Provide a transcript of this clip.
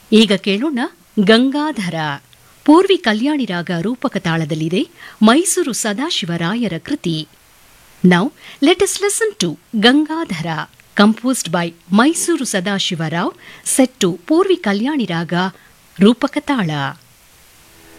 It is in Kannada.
ಈಗ ಕೇಳೋಣ ಗಂಗಾಧರ. ಪೂರ್ವಿ ಕಲ್ಯಾಣಿ ರಾಗ ರೂಪಕ ತಾಳದಲ್ಲಿದೆ. ಮೈಸೂರು ಸದಾಶಿವರಾಯರ ಕೃತಿ. Now let us listen to Gangadhara, composed by Mysuru Sadashiv Rao, set to Purvi ಕಲ್ಯಾಣಿ ರಾಗ ರೂಪಕ ತಾಳ.